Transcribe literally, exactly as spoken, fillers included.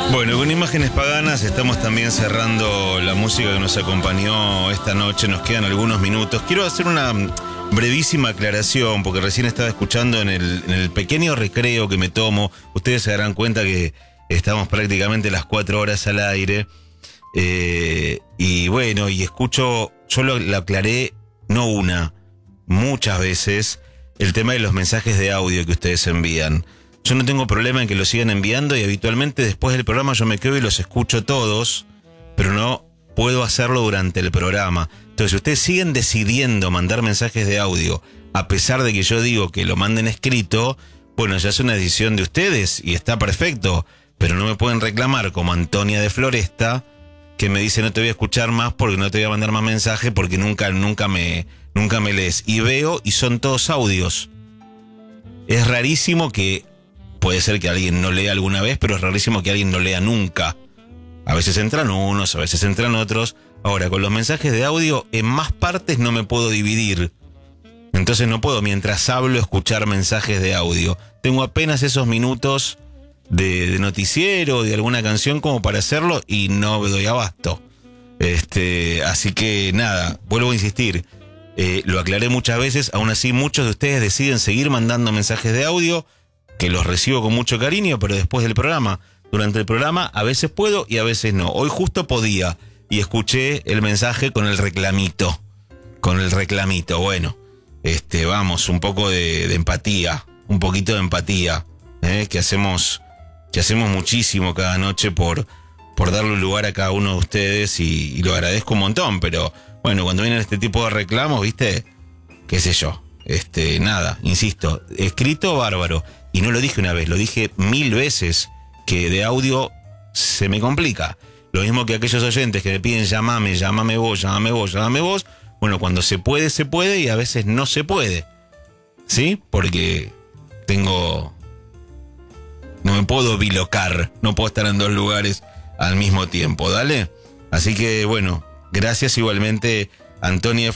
Bueno, con Imágenes Paganas estamos también cerrando la música que nos acompañó esta noche. Nos quedan algunos minutos. Quiero hacer una brevísima aclaración, porque recién estaba escuchando en el, en el pequeño recreo que me tomo. Ustedes se darán cuenta que estamos prácticamente las cuatro horas al aire. Eh, y bueno, y escucho, yo lo, lo aclaré, no una, muchas veces, el tema de los mensajes de audio que ustedes envían. Yo no tengo problema en que los sigan enviando y habitualmente después del programa yo me quedo y los escucho todos, pero no puedo hacerlo durante el programa. Entonces, si ustedes siguen decidiendo mandar mensajes de audio, a pesar de que yo digo que lo manden escrito, bueno, ya es una decisión de ustedes y está perfecto, pero no me pueden reclamar como Antonia de Floresta, que me dice no te voy a escuchar más porque no te voy a mandar más mensajes porque nunca, nunca me, nunca me lees. Y veo y son todos audios. Es rarísimo que... Puede ser que alguien no lea alguna vez, pero es rarísimo que alguien no lea nunca. A veces entran unos, a veces entran otros. Ahora, con los mensajes de audio, en más partes no me puedo dividir. Entonces no puedo, mientras hablo, escuchar mensajes de audio. Tengo apenas esos minutos de, de noticiero, de alguna canción como para hacerlo, y no me doy abasto. Este, así que nada, vuelvo a insistir. Eh, lo aclaré muchas veces, aún así muchos de ustedes deciden seguir mandando mensajes de audio, que los recibo con mucho cariño, pero después del programa, durante el programa, a veces puedo y a veces no. Hoy justo podía y escuché el mensaje con el reclamito, con el reclamito. Bueno, este, vamos, un poco de, de empatía, un poquito de empatía, ¿eh? que hacemos, que hacemos muchísimo cada noche por, por darle un lugar a cada uno de ustedes y, y lo agradezco un montón, pero bueno, cuando vienen este tipo de reclamos, viste, qué sé yo, este, nada, insisto, escrito bárbaro. Y no lo dije una vez, lo dije mil veces, que de audio se me complica. Lo mismo que aquellos oyentes que me piden llámame, llámame vos, llámame vos, llámame vos. Bueno, cuando se puede, se puede y a veces no se puede. ¿Sí? Porque tengo... No me puedo bilocar, no puedo estar en dos lugares al mismo tiempo, ¿dale? Así que, bueno, gracias igualmente, Antonia